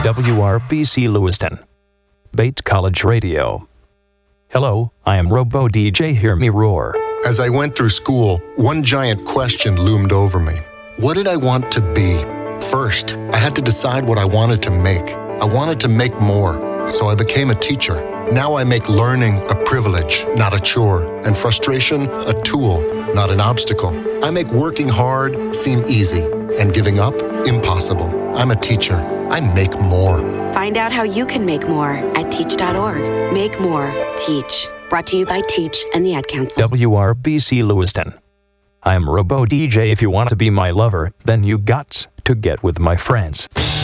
WRBC Lewiston. Bates College Radio. Hello, I am Robo DJ Hear Me Roar. As I went through school, one giant question loomed over me. What did I want to be? First, I had to decide what I wanted to make. I wanted to make more, so I became a teacher. Now I make learning a privilege, not a chore, and frustration a tool, not an obstacle. I make working hard seem easy, and giving up impossible. I'm a teacher. I make more. Find out how you can make more at teach.org. Make more. Teach. Brought to you by Teach and the Ad Council. WRBC Lewiston. I am Robo DJ. If you want to be my lover, then you got to get with my friends.